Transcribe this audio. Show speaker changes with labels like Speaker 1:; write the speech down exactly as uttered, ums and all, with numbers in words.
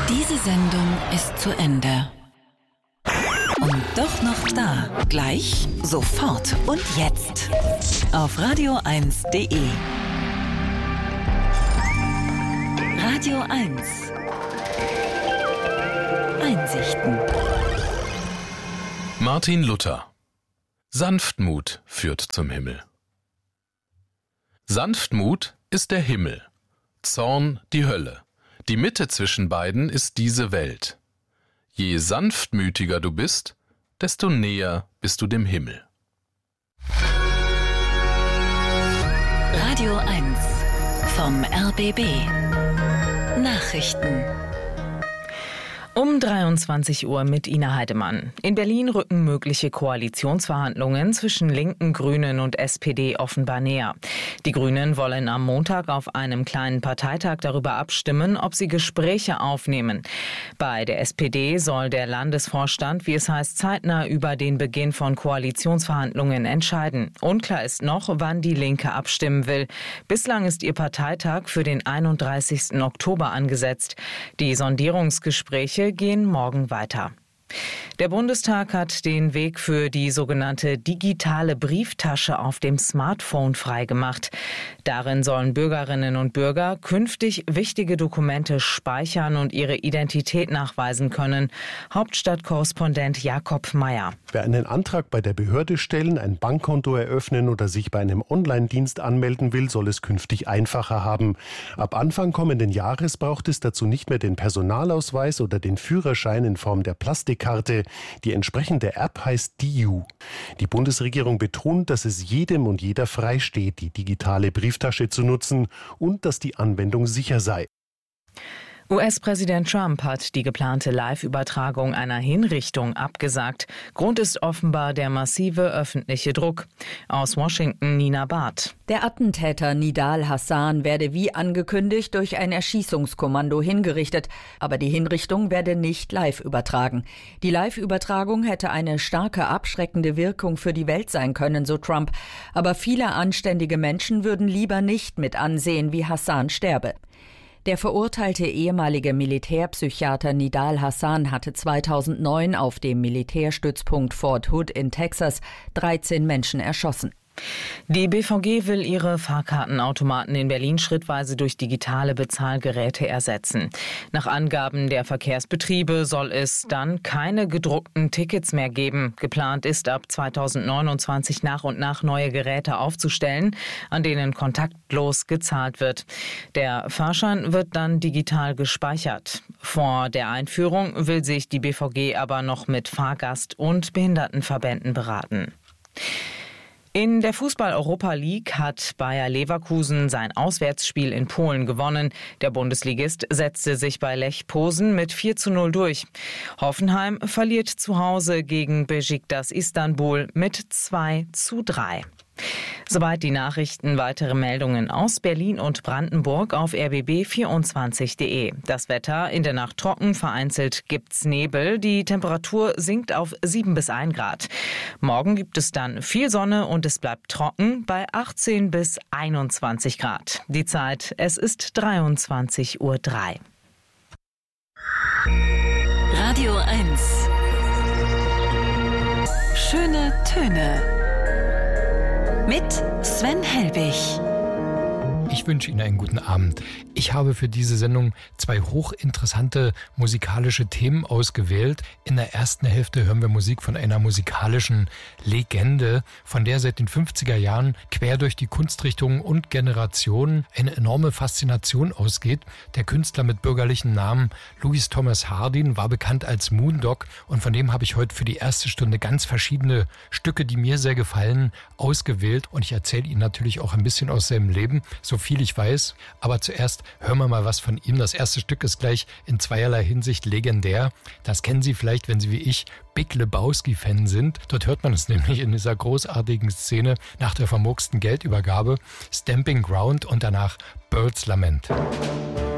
Speaker 1: Diese Sendung ist zu Ende. Und doch noch da. Gleich, sofort und jetzt. Auf radio eins punkt de. Radio eins. Einsichten.
Speaker 2: Martin Luther. Sanftmut führt zum Himmel. Sanftmut ist der Himmel, Zorn die Hölle. Die Mitte zwischen beiden ist diese Welt. Je sanftmütiger du bist, desto näher bist du dem Himmel.
Speaker 1: Radio eins vom R B B. Nachrichten.
Speaker 3: Um dreiundzwanzig Uhr mit Ina Heidemann. In Berlin rücken mögliche Koalitionsverhandlungen zwischen Linken, Grünen und S P D offenbar näher. Die Grünen wollen am Montag auf einem kleinen Parteitag darüber abstimmen, ob sie Gespräche aufnehmen. Bei der S P D soll der Landesvorstand, wie es heißt, zeitnah über den Beginn von Koalitionsverhandlungen entscheiden. Unklar ist noch, wann die Linke abstimmen will. Bislang ist ihr Parteitag für den einunddreißigsten Oktober angesetzt. Die Sondierungsgespräche gehen morgen weiter. Der Bundestag hat den Weg für die sogenannte digitale Brieftasche auf dem Smartphone freigemacht. Darin sollen Bürgerinnen und Bürger künftig wichtige Dokumente speichern und ihre Identität nachweisen können. Hauptstadtkorrespondent Jakob Meyer.
Speaker 4: Wer einen Antrag bei der Behörde stellen, ein Bankkonto eröffnen oder sich bei einem Online-Dienst anmelden will, soll es künftig einfacher haben. Ab Anfang kommenden Jahres braucht es dazu nicht mehr den Personalausweis oder den Führerschein in Form der Plastikkarte. Die entsprechende App heißt D I U. Die Bundesregierung betont, dass es jedem und jeder frei steht, die digitale Brieftasche zu nutzen und dass die Anwendung sicher sei.
Speaker 3: U S-Präsident Trump hat die geplante Live-Übertragung einer Hinrichtung abgesagt. Grund ist offenbar der massive öffentliche Druck. Aus Washington Nina Barth.
Speaker 5: Der Attentäter Nidal Hassan werde wie angekündigt durch ein Erschießungskommando hingerichtet. Aber die Hinrichtung werde nicht live übertragen. Die Live-Übertragung hätte eine starke abschreckende Wirkung für die Welt sein können, so Trump. Aber viele anständige Menschen würden lieber nicht mit ansehen, wie Hassan sterbe. Der verurteilte ehemalige Militärpsychiater Nidal Hassan hatte zweitausendneun auf dem Militärstützpunkt Fort Hood in Texas dreizehn Menschen erschossen.
Speaker 3: Die B V G will ihre Fahrkartenautomaten in Berlin schrittweise durch digitale Bezahlgeräte ersetzen. Nach Angaben der Verkehrsbetriebe soll es dann keine gedruckten Tickets mehr geben. Geplant ist, ab zweitausendneunundzwanzig nach und nach neue Geräte aufzustellen, an denen kontaktlos gezahlt wird. Der Fahrschein wird dann digital gespeichert. Vor der Einführung will sich die B V G aber noch mit Fahrgast- und Behindertenverbänden beraten. In der Fußball-Europa League hat Bayer Leverkusen sein Auswärtsspiel in Polen gewonnen. Der Bundesligist setzte sich bei Lech Posen mit vier zu null durch. Hoffenheim verliert zu Hause gegen Beşiktaş Istanbul mit zwei zu drei. Soweit die Nachrichten. Weitere Meldungen aus Berlin und Brandenburg auf r b b vierundzwanzig punkt de. Das Wetter in der Nacht trocken, vereinzelt gibt's Nebel. Die Temperatur sinkt auf sieben bis ein Grad. Morgen gibt es dann viel Sonne und es bleibt trocken bei achtzehn bis einundzwanzig Grad. Die Zeit, es ist dreiundzwanzig Uhr drei.
Speaker 1: Radio eins. Schöne Töne. Mit Sven Helbig.
Speaker 6: Ich wünsche Ihnen einen guten Abend. Ich habe für diese Sendung zwei hochinteressante musikalische Themen ausgewählt. In der ersten Hälfte hören wir Musik von einer musikalischen Legende, von der seit den fünfziger Jahren quer durch die Kunstrichtungen und Generationen eine enorme Faszination ausgeht. Der Künstler mit bürgerlichen Namen Louis Thomas Hardin war bekannt als Moondog und von dem habe ich heute für die erste Stunde ganz verschiedene Stücke, die mir sehr gefallen, ausgewählt. Und ich erzähle Ihnen natürlich auch ein bisschen aus seinem Leben, so viel ich weiß. Aber zuerst hören wir mal was von ihm. Das erste Stück ist gleich in zweierlei Hinsicht legendär. Das kennen Sie vielleicht, wenn Sie wie ich Big Lebowski-Fan sind. Dort hört man es nämlich in dieser großartigen Szene nach der vermurksten Geldübergabe. Stamping Ground und danach Bird's Lament.